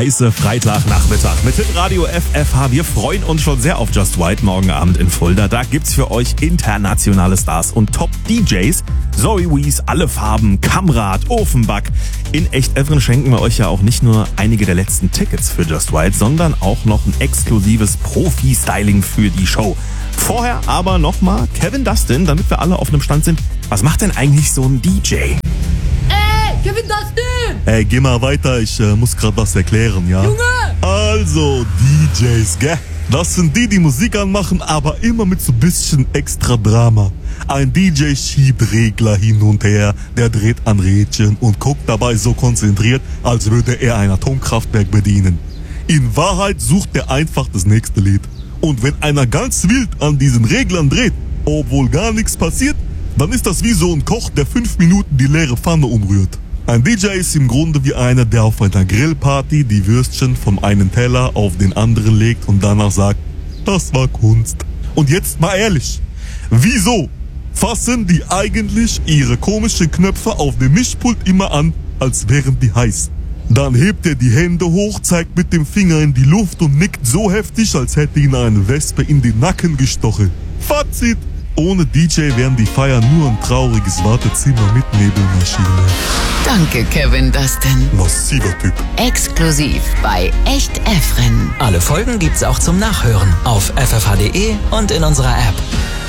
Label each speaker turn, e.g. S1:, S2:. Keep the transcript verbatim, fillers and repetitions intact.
S1: heiße Freitagnachmittag mit Radio F F H. Wir freuen uns schon sehr auf Just White morgen Abend in Fulda. Da gibt's für euch internationale Stars und Top-D Js. Zoe Wees, Alle Farben, Kamrat, Ofenback. In Echt-Evren schenken wir euch ja auch nicht nur einige der letzten Tickets für Just White, sondern auch noch ein exklusives Profi-Styling für die Show. Vorher aber nochmal Kevin Dustin, damit wir alle auf einem Stand sind. Was macht denn eigentlich so ein D J?
S2: Ey, Kevin Dustin!
S3: Ey, geh mal weiter, ich äh, muss gerade was erklären, ja?
S2: Junge!
S3: Also, D Js, gell? Das sind die, die Musik anmachen, aber immer mit so bisschen extra Drama. Ein D J schiebt Regler hin und her, der dreht an Rädchen und guckt dabei so konzentriert, als würde er ein Atomkraftwerk bedienen. In Wahrheit sucht er einfach das nächste Lied. Und wenn einer ganz wild an diesen Reglern dreht, obwohl gar nichts passiert, dann ist das wie so ein Koch, der fünf Minuten die leere Pfanne umrührt. Ein D J ist im Grunde wie einer, der auf einer Grillparty die Würstchen vom einen Teller auf den anderen legt und danach sagt, das war Kunst. Und jetzt mal ehrlich, wieso fassen die eigentlich ihre komischen Knöpfe auf dem Mischpult immer an, als wären die heiß? Dann hebt er die Hände hoch, zeigt mit dem Finger in die Luft und nickt so heftig, als hätte ihn eine Wespe in den Nacken gestochen. Fazit: Ohne D J wären die Feiern nur ein trauriges Wartezimmer mit Nebelmaschine.
S4: Danke, Kevin Dustin.
S3: Massiver Typ.
S4: Exklusiv bei Echt-Evren.
S5: Alle Folgen gibt's auch zum Nachhören auf f f h punkt d e und in unserer App.